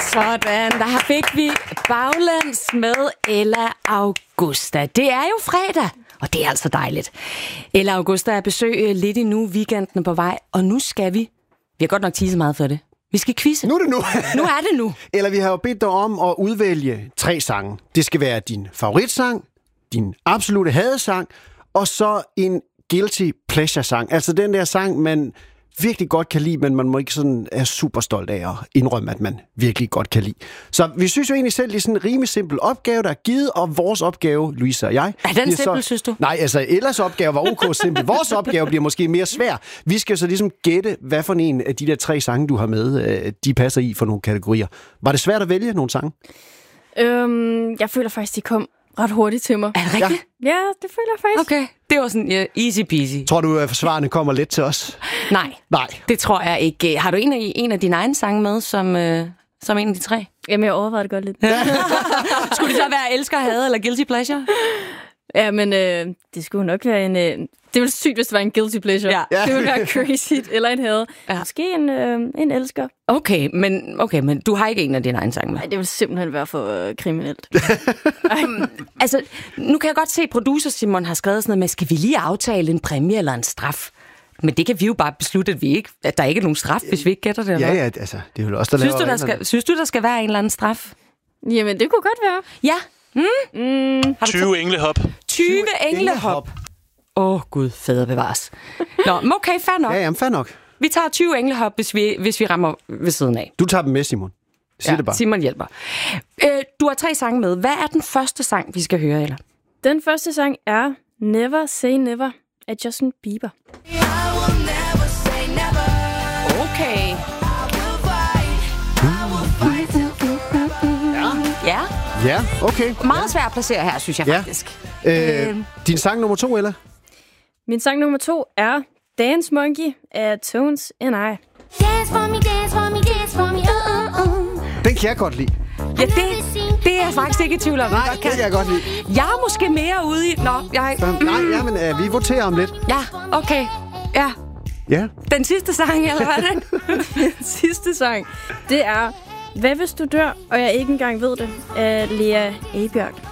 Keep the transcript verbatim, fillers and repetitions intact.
Sådan, der fik vi baglæns med Ella Augusta. Det er jo fredag, og det er altså dejligt. Ella Augusta er besøg lidt endnu, weekenden på vej, og nu skal vi... Vi har godt nok teaset meget for det. Vi skal quizze. Nu er det nu. Nu er det nu. Eller vi har jo bedt dig om at udvælge tre sange. Det skal være din favoritsang, din absolute hadesang, og så en guilty pleasure-sang. Altså den der sang, man virkelig godt kan lide, men man må ikke sådan er super stolt af at indrømme, at man virkelig godt kan lide. Så vi synes jo egentlig selv, det er sådan en rimelig simpel opgave, der er givet, og vores opgave, Louise og jeg... Er den simpel, så... synes du? Nej, altså ellers opgave var ok simpel. Vores opgave bliver måske mere svær. Vi skal så ligesom gætte, hvad for en af de der tre sange, du har med, de passer i for nogle kategorier. Var det svært at vælge nogle sange? Øhm, jeg føler faktisk, de kom ret hurtigt til mig. Er det rigtigt? Ja, ja det føler jeg faktisk. Okay, det var sådan uh, easy peasy. Tror du, at svarene kommer let til os? Nej, Nej. Det tror jeg ikke. Har du en af, en af dine egne sange med, som, uh, som en af de tre? Jamen, jeg overvejede det godt lidt. Skulle det så være elsker, hade eller guilty pleasure? Ja, men øh, det skulle nok være en... Øh, det ville sygt, hvis det var en guilty pleasure. Ja. Det ville være crazy, eller en hade. Ja. Måske en, øh, en elsker. Okay, men, okay, men du har ikke en af dine egne sange med? Nej, det vil simpelthen være for øh, kriminelt. Altså, nu kan jeg godt se, at producer Simon har skrevet sådan noget med, skal vi lige aftale en præmie eller en straf? Men det kan vi jo bare beslutte, at, vi ikke, at der ikke er nogen straf, hvis vi ikke gætter det. Eller? Ja, ja, altså, det er jo også, der synes laver du, der skal, synes du, der skal være en eller anden straf? Jamen, det kunne godt være. Ja. Mm. Mm. tyve englehop. tyve englehop. Åh, oh, Gud, fader bevares. Nå, okay, fair nok. Ja, jamen, fair nok. Vi tager tyve englehop, hvis vi, hvis vi rammer ved siden af. Du tager dem med, Simon. Sig ja, det bare. Simon hjælper. Øh, du har tre sange med. Hvad er den første sang, vi skal høre, eller? Den første sang er Never Say Never af Justin Bieber. Okay. Ja. Ja, okay. Meget svært at placere her, synes jeg ja. faktisk. Øh, Øh. Din sang nummer to, eller? Min sang nummer to er Dance Monkey af Tones and I. Dance for me, dance for me, dance for me, oh, oh, oh. Den kan jeg godt lide. Ja, det, det er jeg faktisk ikke i tvivl om. Nej, det kan jeg godt lide. Jeg er måske mere ude i... Nå, jeg... Så, nej, jamen, øh, vi voterer om lidt. Ja, okay. Ja. Ja. Den sidste sang, eller hvad er det? Den sidste sang, det er Hvad hvis du dør, og jeg ikke engang ved det, af Lea Ebjerg.